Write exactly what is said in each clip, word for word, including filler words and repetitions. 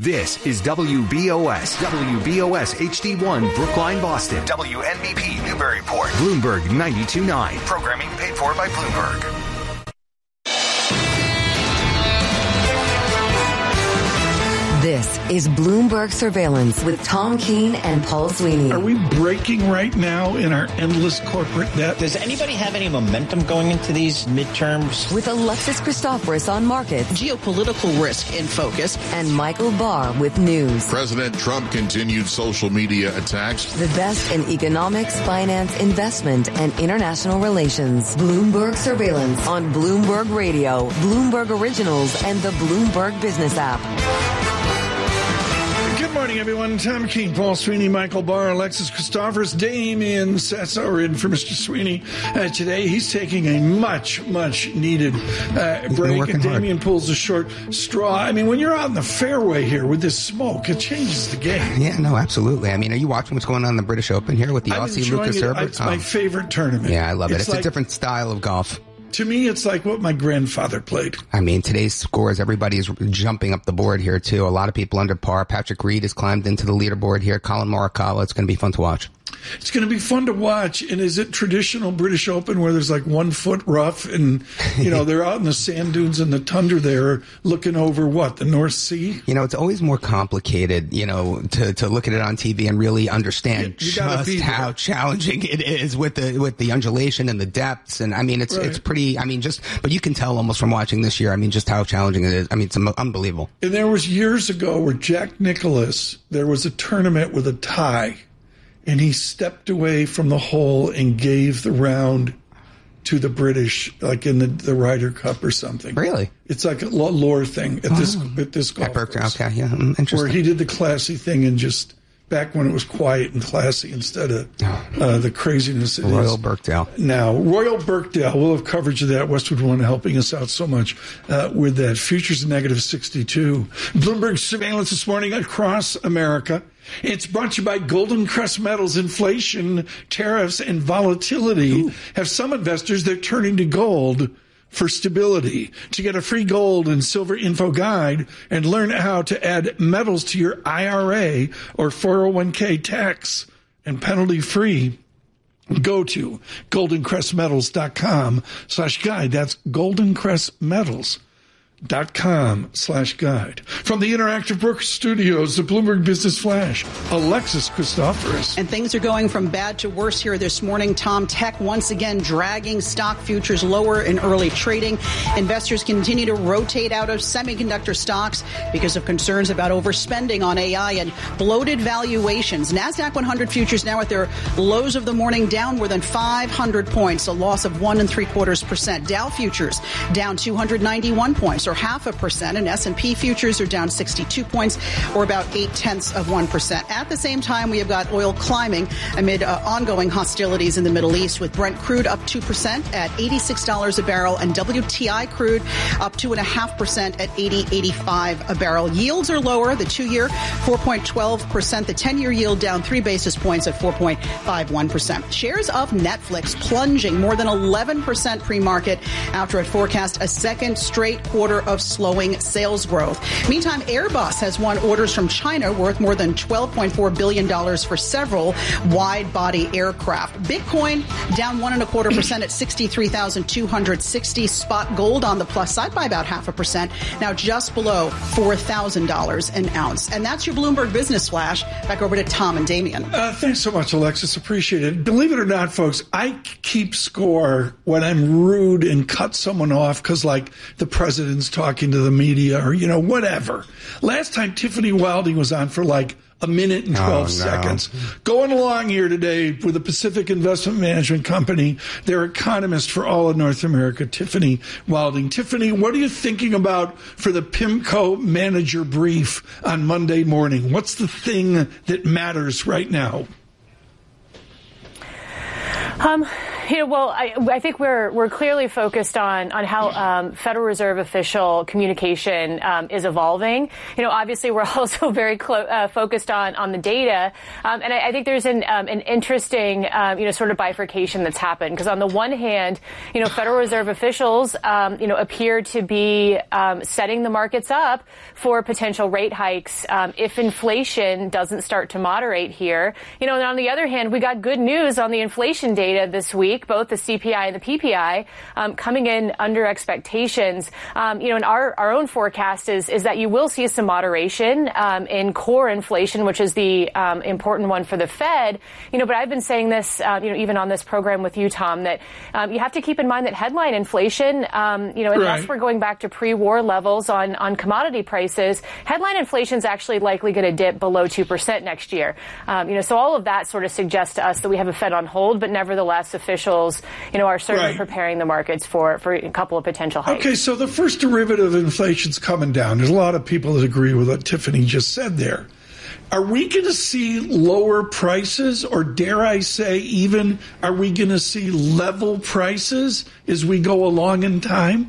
This is W B O S, W B O S H D one, Brookline, Boston. W N B P, Newburyport. Bloomberg ninety-two point nine. Programming paid for by Bloomberg. This is Bloomberg Surveillance with Tom Keene and Paul Sweeney. Are we breaking right now in our endless corporate debt? Does anybody have any momentum going into these midterms? With Alexis Christoforous on markets. Geopolitical risk in focus. And Michael Barr with news. President Trump continued social media attacks. The best in economics, finance, investment, and international relations. Bloomberg Surveillance on Bloomberg Radio, Bloomberg Originals, and the Bloomberg Business app. Good morning, everyone. Tom Keene, Paul Sweeney, Michael Barr, Alexis Christoforous, Damian Sasso are in for Mister Sweeney. Uh, today, he's taking a much, much needed uh, break. And Damian hard. pulls a short straw. I mean, when you're out in the fairway here with this smoke, it changes the game. Yeah, no, absolutely. I mean, are you watching what's going on in the British Open here with the I'm Aussie Lucas it. Herbert? It's oh. my favorite tournament. Yeah, I love it. It's, it's like, a different style of golf. To me, it's like what my grandfather played. I mean, today's scores, everybody's jumping up the board here, too. A lot of people under par. Patrick Reed has climbed into the leaderboard here. Colin Morikawa, it's going to be fun to watch. It's going to be fun to watch. And is it traditional British Open where there's like one foot rough and, you know, they're out in the sand dunes and the tundra there looking over what, the North Sea? You know, it's always more complicated, you know, to, to look at it on T V and really understand you, you just how challenging it is with the with the undulation and the depths. And I mean, it's right. it's pretty, I mean, just, but you can tell almost from watching this year, I mean, just how challenging it is. I mean, it's unbelievable. And there was years ago where Jack Nicklaus, there was a tournament with a tie. And he stepped away from the hole and gave the round to the British, like in the, the Ryder Cup or something. Really? It's like a lore thing at this oh. at this golf course. Okay, yeah, interesting. Where he did the classy thing and just back when it was quiet and classy instead of uh, the craziness it Royal is Birkdale. Now, Royal Birkdale, we'll have coverage of that. Westwood One helping us out so much uh, with that. Futures negative sixty-two. Bloomberg surveillance this morning across America. It's brought to you by Golden Crest Metals. Inflation, tariffs, and volatility Ooh. have some investors, they're turning to gold for stability. To get a free gold and silver info guide and learn how to add metals to your I R A or four oh one k tax and penalty free, go to goldencrestmetals.com slash guide. That's goldencrestmetals. Dot com slash guide. From the Interactive Brooks Studios, the Bloomberg Business Flash, Alexis Christoforous. And things are going from bad to worse here this morning. Tom, tech once again dragging stock futures lower in early trading. Investors continue to rotate out of semiconductor stocks because of concerns about overspending on A I and bloated valuations. NASDAQ one hundred futures now at their lows of the morning, down more than five hundred points, a loss of one and three quarters percent. Dow futures down two hundred ninety-one points, or half a percent, and S and P futures are down sixty-two points, or about eight tenths of one percent. At the same time, we have got oil climbing amid uh, ongoing hostilities in the Middle East, with Brent crude up two percent at eighty-six dollars a barrel, and W T I crude up two point five percent at eighty eighty-five a barrel. Yields are lower. The two-year four point one two percent, the ten-year yield down three basis points at four point five one percent. Shares of Netflix plunging more than eleven percent pre-market after it forecast a second straight quarter of slowing sales growth. Meantime, Airbus has won orders from China worth more than twelve point four billion dollars for several wide-body aircraft. Bitcoin down one and a quarter percent at sixty-three thousand two hundred sixty. Spot gold on the plus side by about half a percent, now just below four thousand dollars an ounce. And that's your Bloomberg Business Flash. Back over to Tom and Damian. Uh, thanks so much, Alexis. Appreciate it. Believe it or not, folks, I keep score when I'm rude and cut someone off because, like, the president's talking to the media or, you know, whatever. Last time Tiffany Wilding was on for like a minute and twelve oh, no. seconds. Going along here today with the Pacific Investment Management Company, their economist for all of North America, Tiffany Wilding. Tiffany, what are you thinking about for the PIMCO manager brief on Monday morning? What's the thing that matters right now? Um, You know, well, I, I think we're we're clearly focused on on how um, Federal Reserve official communication um, is evolving. You know, obviously, we're also very clo- uh, focused on on the data, um, and I, I think there's an um, an interesting um, you know sort of bifurcation that's happened, because on the one hand, you know, Federal Reserve officials um, you know appear to be um, setting the markets up for potential rate hikes um, if inflation doesn't start to moderate here. You know, and on the other hand, we got good news on the inflation data this week, both the C P I and the P P I um, coming in under expectations. Um, you know, and our, our own forecast is is that you will see some moderation um, in core inflation, which is the um, important one for the Fed. You know, but I've been saying this, uh, you know, even on this program with you, Tom, that um, you have to keep in mind that headline inflation, um, you know, unless right. we're going back to pre-war levels on, on commodity prices, headline inflation is actually likely going to dip below two percent next year. Um, you know, so all of that sort of suggests to us that we have a Fed on hold, but nevertheless, officials, you know, are certainly right. preparing the markets for, for a couple of potential hikes. Okay, so the first derivative of inflation's coming down. There's a lot of people that agree with what Tiffany just said there. Are we going to see lower prices, or dare I say even, are we going to see level prices as we go along in time?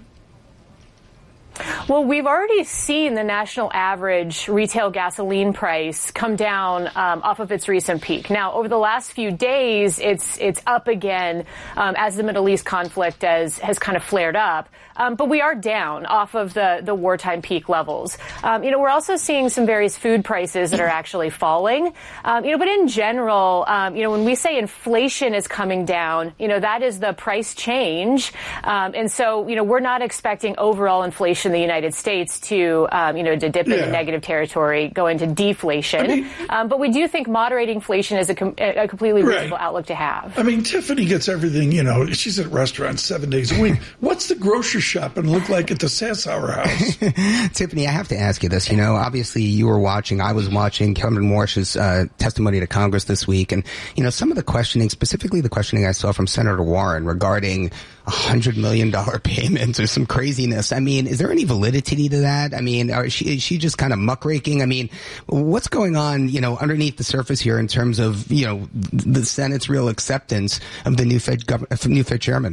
Well, we've already seen the national average retail gasoline price come down um, off of its recent peak. Now, over the last few days, it's it's up again um, as the Middle East conflict has, has kind of flared up. Um, but we are down off of the, the wartime peak levels. Um, you know, we're also seeing some various food prices that are actually falling. Um, you know, but in general, um, you know, when we say inflation is coming down, you know, that is the price change. Um, and so, you know, we're not expecting overall inflation in the United States to, um, you know, to dip yeah. into negative territory, go into deflation. I mean, um, but we do think moderating inflation is a, com- a completely reasonable right. outlook to have. I mean, Tiffany gets everything, you know, she's at restaurants seven days a week. What's the grocery shop and look like at the Sassower house? Tiffany, I have to ask you this. You know, obviously you were watching, I was watching Kevin Warsh's uh, testimony to Congress this week. And, you know, some of the questioning, specifically the questioning I saw from Senator Warren regarding a hundred million dollar payments or some craziness. I mean, is there any validity to that? I mean, is she, is she just kind of muckraking? I mean, what's going on, you know, underneath the surface here in terms of, you know, the Senate's real acceptance of the new Fed, gov- new Fed chairman?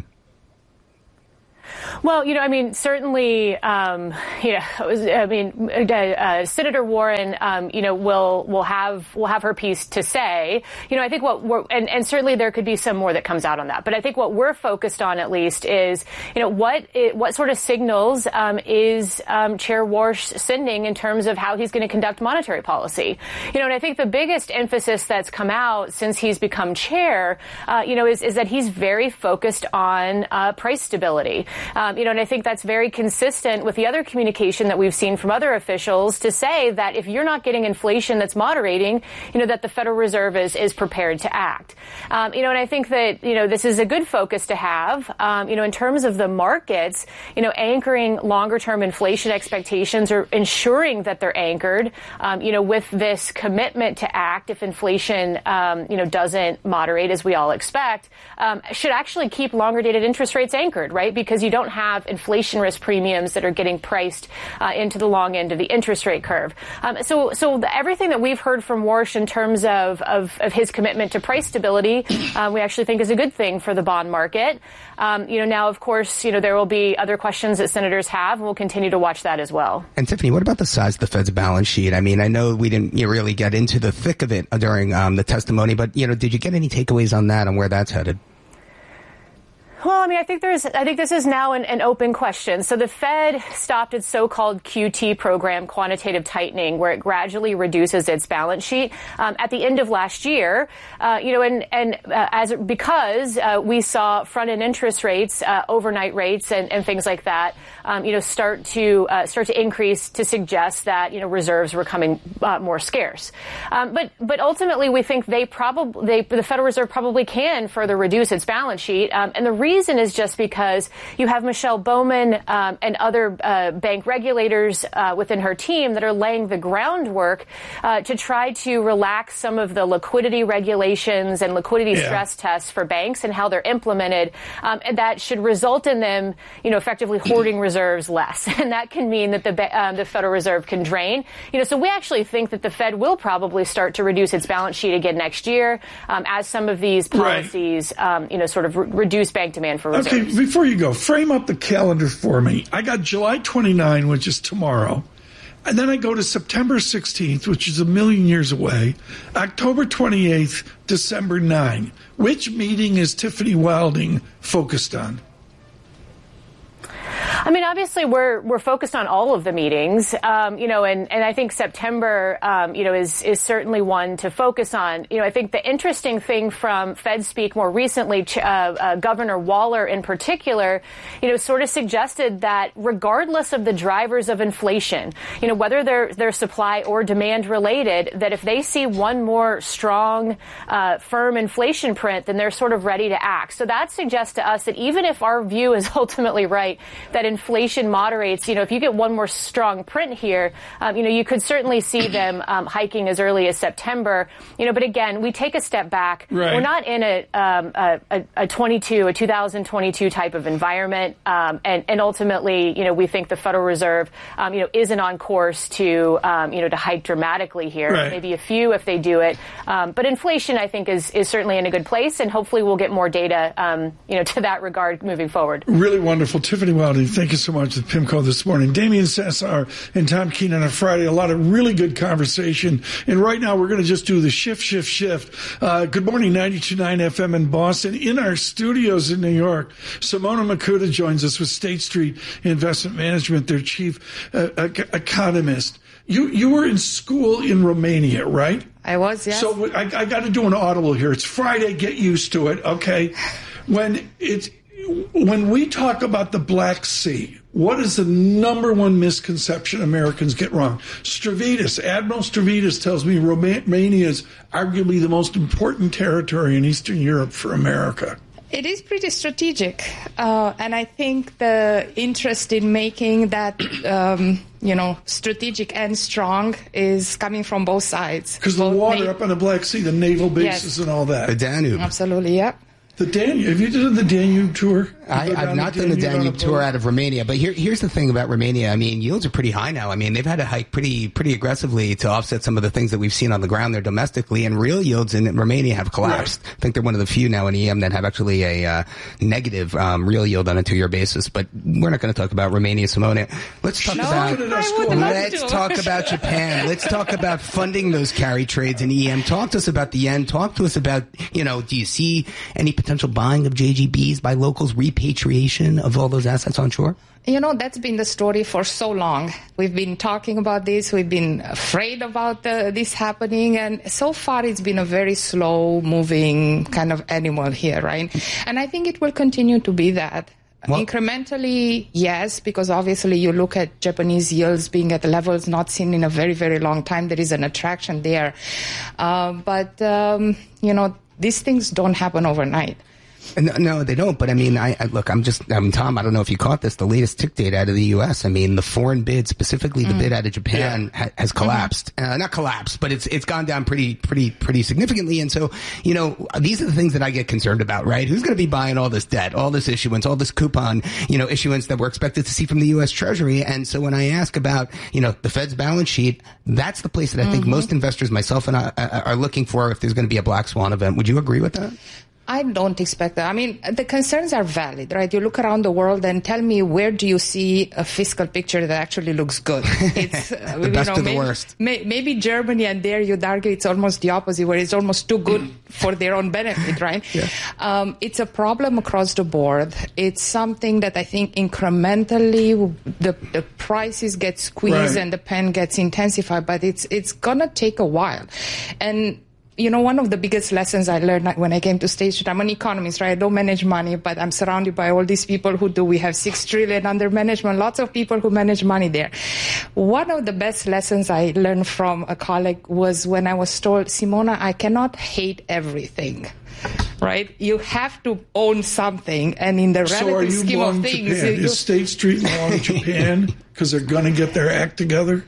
Well, you know, I mean, certainly, um, you know, I mean, uh, Senator Warren, um, you know, will will have will have her piece to say. You know, I think what we're and, and certainly there could be some more that comes out on that. But I think what we're focused on, at least, is you know what it, what sort of signals um, is um, Chair Warsh sending in terms of how he's going to conduct monetary policy. You know, and I think the biggest emphasis that's come out since he's become chair, uh, you know, is is that he's very focused on uh, price stability. Um, you know, and I think that's very consistent with the other communication that we've seen from other officials to say that if you're not getting inflation that's moderating, you know, that the Federal Reserve is, is prepared to act. Um, you know, and I think that, you know, this is a good focus to have, um, you know, in terms of the markets, you know, anchoring longer term inflation expectations or ensuring that they're anchored, um, you know, with this commitment to act if inflation, um, you know, doesn't moderate as we all expect, um, should actually keep longer dated interest rates anchored, right? Because you don't have inflation risk premiums that are getting priced uh, into the long end of the interest rate curve. Um, so, so the, everything that we've heard from Warsh in terms of, of, of his commitment to price stability, uh, we actually think is a good thing for the bond market. Um, you know, now, of course, you know, there will be other questions that senators have, and we'll continue to watch that as well. And Tiffany, what about the size of the Fed's balance sheet? I mean, I know we didn't you know, really get into the thick of it during um, the testimony, but, you know, did you get any takeaways on that and where that's headed? Well, I mean, I think there's, I think this is now an, an open question. So the Fed stopped its so-called Q T program, quantitative tightening, where it gradually reduces its balance sheet um, at the end of last year. Uh, you know, and and uh, as because uh, we saw front-end interest rates, uh, overnight rates, and, and things like that, um, you know, start to uh, start to increase to suggest that you know reserves were coming uh, more scarce. Um, but but ultimately, we think they probably they the Federal Reserve probably can further reduce its balance sheet, um, and the reason reason is just because you have Michelle Bowman um, and other uh, bank regulators uh, within her team that are laying the groundwork uh, to try to relax some of the liquidity regulations and liquidity yeah. stress tests for banks and how they're implemented. Um, and that should result in them, you know, effectively hoarding reserves reserves less, and that can mean that the um, the Federal Reserve can drain. You know, so we actually think that the Fed will probably start to reduce its balance sheet again next year um, as some of these policies, right. um, you know, sort of re- reduce bank demand for reserves. Okay, before you go, frame up the calendar for me. I got July twenty-ninth, which is tomorrow. And then I go to September sixteenth, which is a million years away, October twenty-eighth, December ninth. Which meeting is Tiffany Wilding focused on? I mean, obviously, we're we're focused on all of the meetings, um, you know, and, and I think September, um, you know, is is certainly one to focus on. You know, I think the interesting thing from Fed speak more recently, uh, uh, Governor Waller in particular, you know, sort of suggested that regardless of the drivers of inflation, you know, whether they're they're supply or demand related, that if they see one more strong, uh, firm inflation print, then they're sort of ready to act. So that suggests to us that even if our view is ultimately right, that inflation moderates, you know, if you get one more strong print here, um, you know, you could certainly see them um, hiking as early as September, you know, but again, we take a step back. Right. We're not in a, um, a, a twenty-two, a two thousand twenty-two type of environment. Um, and, and ultimately, you know, we think the Federal Reserve, um, you know, isn't on course to, um, you know, to hike dramatically here. Right. Maybe a few if they do it. Um, but inflation, I think, is, is certainly in a good place. And hopefully we'll get more data, um, you know, to that regard moving forward. Really wonderful. Tiffany Wilding, thank you so much with PIMCO this morning. Damian Sassar and Tom Keenan on Friday. A lot of really good conversation. And right now we're going to just do the shift, shift, shift. Uh, good morning, ninety-two point nine F M in Boston. In our studios in New York, Simona Makuta joins us with State Street Investment Management, their chief uh, economist. You you were in school in Romania, right? I was, yes. So I, I got to do an audible here. It's Friday. Get used to it, okay? When it's when we talk about the Black Sea, what is the number one misconception Americans get wrong? Stavridis, Admiral Stavridis tells me Romania is arguably the most important territory in Eastern Europe for America. It is pretty strategic, uh, and I think the interest in making that, um, you know, strategic and strong is coming from both sides. Because the water na- up on the Black Sea, the naval bases yes. and all that. The Danube. Absolutely, yeah. The Danube. Have you done the Danube tour? I, I've not the done the Danube tour out of Romania, but here, here's the thing about Romania. I mean, yields are pretty high now. I mean, they've had to hike pretty, pretty aggressively to offset some of the things that we've seen on the ground there domestically, and real yields in Romania have collapsed. Right. I think they're one of the few now in E M that have actually a uh, negative um, real yield on a two-year basis. But we're not going to talk about Romania, Simone. Let's talk no, about let's talk about Japan. Let's talk about funding those carry trades in E M. Talk to us about the yen. Talk to us about, you know, do you see any potential buying of J G Bs by locals, repatriation of all those assets onshore? You know, that's been the story for so long. We've been talking about this. We've been afraid about the, this happening. And so far, it's been a very slow-moving kind of animal here, right? And I think it will continue to be that. Well, incrementally, yes, because obviously you look at Japanese yields being at levels not seen in a very, very long time. There is an attraction there. Uh, but, um, you know, these things don't happen overnight. No, no, they don't. But I mean, I, I look, I'm just, I mean, Tom, I don't know if you caught this, the latest tick data out of the U S. I mean, the foreign bid, specifically the mm. bid out of Japan, yeah. ha, has collapsed. Mm-hmm. Uh, not collapsed, but it's it's gone down pretty, pretty, pretty significantly. And so, you know, these are the things that I get concerned about, right? Who's going to be buying all this debt, all this issuance, all this coupon, you know, issuance that we're expected to see from the U S Treasury? And so when I ask about, you know, the Fed's balance sheet, that's the place that I mm-hmm. think most investors, myself and I, are looking for if there's going to be a black swan event. Would you agree with that? I don't expect that. I mean, the concerns are valid, right? You look around the world and tell me, where do you see a fiscal picture that actually looks good? It's uh, the best you know, of the maybe, worst. May, maybe Germany, and there you'd argue it's almost the opposite, where it's almost too good for their own benefit, right? Yeah. Um, it's a problem across the board. It's something that I think incrementally the, the prices get squeezed right. and the pen gets intensified, but it's it's gonna take a while. And you know, one of the biggest lessons I learned when I came to State Street, I'm an economist, right? I don't manage money, but I'm surrounded by all these people who do. We have six trillion under management, lots of people who manage money there. One of the best lessons I learned from a colleague was when I was told, Simona, I cannot hate everything. Right? You have to own something, and in the so relative scheme of things... Japan? Is State Street long Japan because they're going to get their act together?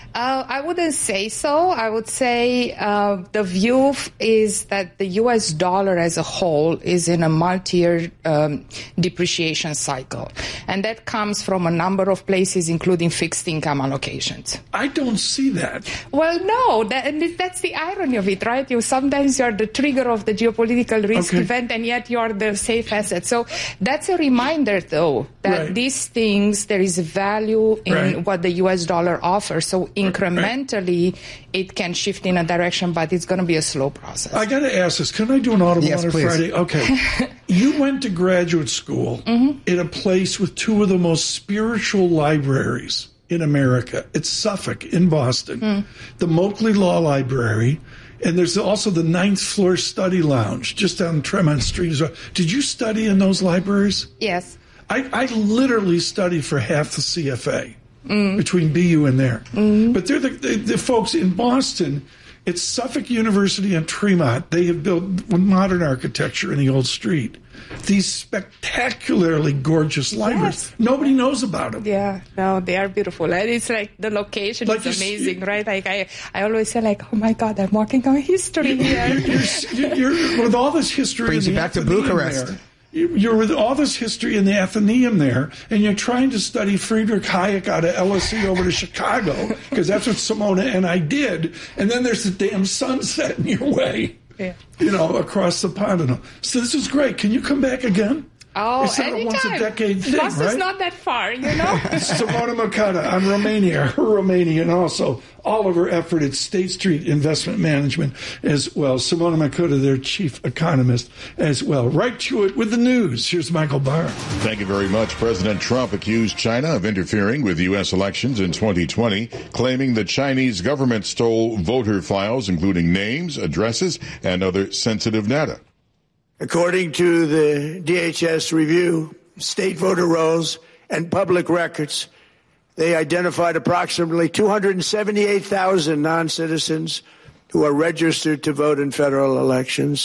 Uh, I wouldn't say so. I would say uh, the view is that the U S dollar as a whole is in a multi-year um, depreciation cycle. And that comes from a number of places, including fixed income allocations. I don't see that. Well, no, that, and that's the irony of it, right? You sometimes you're the trigger of the geopolitical risk Okay. event, and yet you're the safe asset. So that's a reminder, though, that Right. these things, there is value in Right. what the U S dollar offers. So incrementally, it can shift in a direction, but it's going to be a slow process. I got to ask this. Can I do an Audible Yes, on please. Friday? Okay. You went to graduate school Mm-hmm. in a place with two of the most spiritual libraries in America. It's Suffolk in Boston, Mm. the Moakley Law Library, and there's also the ninth floor study lounge just down Tremont Street as well. Did you study in those libraries? Yes. I, I literally studied for half the C F A Mm. between B U and there. But they're the, the, the folks in Boston. It's Suffolk University and Tremont. They have built modern architecture in the old street. These spectacularly gorgeous libraries. Yes. Nobody knows about them. Yeah, no, they are beautiful. And it's like the location Like is you s- amazing, right? Like I, I always say like, oh my God, I'm walking on history here. You're, you're, with all this history, Brings in you the back to Athenaeum Bucharest. there, you're with all this history in the Athenaeum there, and you're trying to study Friedrich Hayek out of L S E over to Chicago, because that's what Simona and I did. And then there's the damn sunset in your way, Yeah. you know, across the pond. And all. So this is great. Can you come back again? Oh, It's not a anytime. once-a-decade thing, Boston's right? not that far, you know? Simona Makata, I'm Romania, her Romanian also. All of her effort at State Street Investment Management as well. Simona Makata, their chief economist as well. Right to it with the news. Here's Michael Barr. Thank you very much. President Trump accused China of interfering with U S elections in twenty twenty, claiming the Chinese government stole voter files, including names, addresses, and other sensitive data. According to the D H S review, state voter rolls and public records, they identified approximately two hundred seventy-eight thousand non-citizens who are registered to vote in federal elections.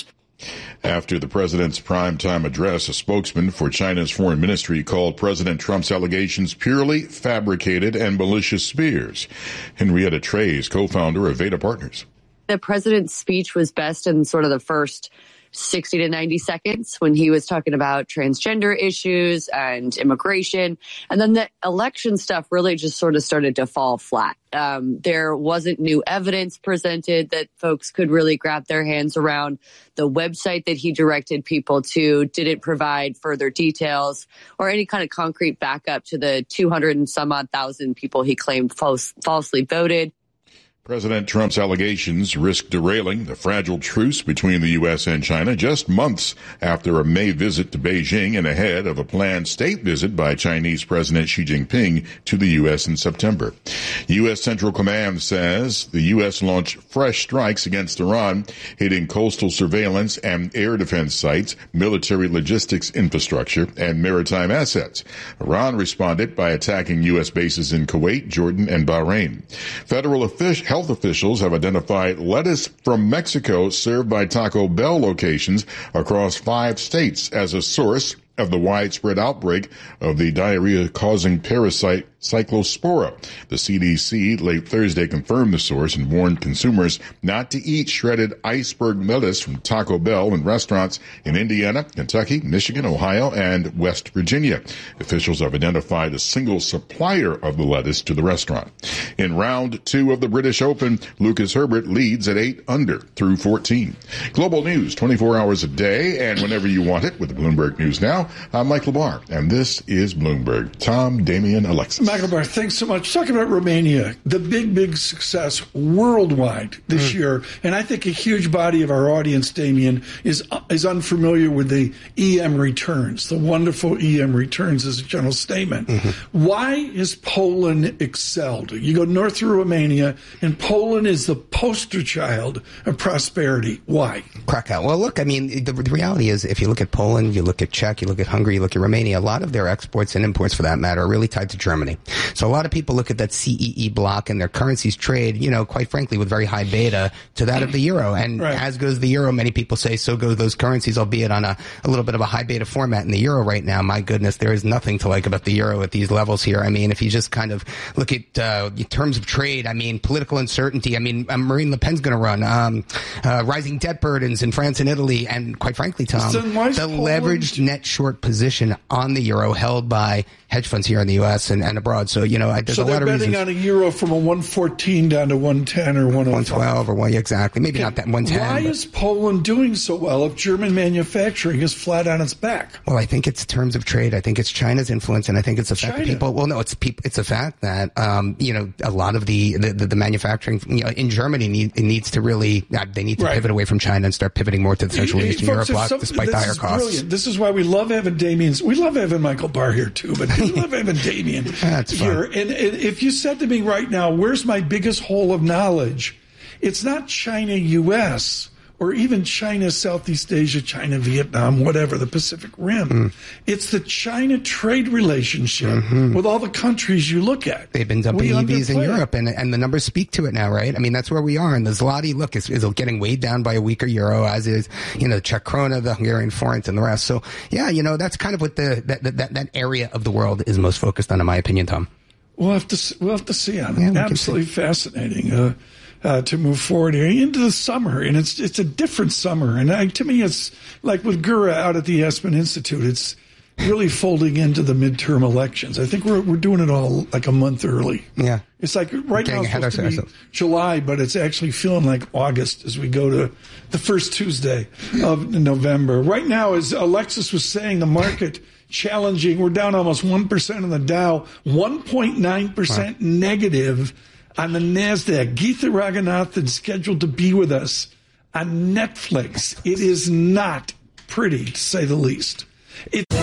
After the president's primetime address, a spokesman for China's foreign ministry called President Trump's allegations purely fabricated and malicious smears. Henrietta Trey's co-founder of Veda Partners. The president's speech was best in sort of the first sixty to ninety seconds when he was talking about transgender issues and immigration. And then the election stuff really just sort of started to fall flat. Um, there wasn't new evidence presented that folks could really grab their hands around. The website that he directed people to didn't provide further details or any kind of concrete backup to the two hundred and some odd thousand people he claimed false, falsely voted. President Trump's allegations risk derailing the fragile truce between the U S and China just months after a May visit to Beijing and ahead of a planned state visit by Chinese President Xi Jinping to the U S in September. U S Central Command says the U S launched fresh strikes against Iran, hitting coastal surveillance and air defense sites, military logistics infrastructure, and maritime assets. Iran responded by attacking U S bases in Kuwait, Jordan, and Bahrain. Federal officials Health officials have identified lettuce from Mexico served by Taco Bell locations across five states as a source of the widespread outbreak of the diarrhea-causing parasite Cyclospora. The C D C late Thursday confirmed the source and warned consumers not to eat shredded iceberg lettuce from Taco Bell in restaurants in Indiana, Kentucky, Michigan, Ohio, and West Virginia. Officials have identified a single supplier of the lettuce to the restaurant. In round two of the British Open, Lucas Herbert leads at eight under through fourteen. Global news twenty-four hours a day and whenever you want it with the Bloomberg News Now. I'm Mike LaBar, and this is Bloomberg. Tom, Damian, Alexis. Michael Barr, thanks so much. Talking about Romania, the big, big success worldwide this mm. year. And I think a huge body of our audience, Damian, is is unfamiliar with the E M returns, the wonderful E M returns as a general statement. Mm-hmm. Why has Poland excelled? You go north through Romania, and Poland is the poster child of prosperity. Why? Krakow. Well, look, I mean, the, the reality is if you look at Poland, you look at Czech, you look at Hungary, you look at Romania, a lot of their exports and imports, for that matter, are really tied to Germany. So a lot of people look at that C E E block and their currencies trade, you know, quite frankly, with very high beta to that of the euro. And right. as goes the euro, many people say so go those currencies, albeit on a, a little bit of a high beta format. In the euro right now, my goodness, there is nothing to like about the euro at these levels here. I mean, if you just kind of look at uh, in terms of trade, I mean, political uncertainty. I mean, uh, Marine Le Pen's going to run. Um, uh, rising debt burdens in France and Italy. And quite frankly, Tom, the leveraged net short position on the euro held by hedge funds here in the U S and, and abroad. So, you know, I, there's so a lot of reasons. So they're betting on a euro from a one fourteen down to one ten or one oh five. one twelve or one, yeah, exactly. Maybe okay. not that one ten. Why but. is Poland doing so well if German manufacturing is flat on its back? Well, I think it's terms of trade. I think it's China's influence, and I think it's the fact China. that people, well, no, it's people, it's a fact that, um, you know, a lot of the, the, the, the manufacturing, you know, in Germany need, it needs to really, uh, they need to right. pivot away from China and start pivoting more to the Central and Eastern Europe bloc, despite the higher costs. Brilliant. This is why we love having Damien's. We love having Michael Barr here too, but we love having Damien That's here. And, and if you said to me right now, where's my biggest hole of knowledge? It's not China U S or even China Southeast Asia, China Vietnam, whatever, the Pacific Rim. Mm. It's the China trade relationship mm-hmm. with all the countries you look at. They've been dumping E Vs in Europe, and and the numbers speak to it now, right? I mean, that's where we are. And the zloty, look, is, is getting weighed down by a weaker euro, as is, you know, the Czech krona, the Hungarian forint, and the rest. So, yeah, you know, that's kind of what the that that, that area of the world is most focused on, in my opinion, Tom. We'll have to we'll have to see on it. Yeah, absolutely fascinating. Uh, Uh, to move forward here into the summer, and it's it's a different summer. And I, to me, it's like with Gura out at the Aspen Institute. It's really folding into the midterm elections. I think we're we're doing it all like a month early. Yeah, it's like right now it's supposed to be July, but it's actually feeling like August as we go to the first Tuesday of November. Right now, as Alexis was saying, the market challenging. We're down almost one percent on the Dow, one point nine percent wow. negative. On the NASDAQ, Geetha Raghunathan scheduled to be with us on Netflix. It is not pretty, to say the least. It-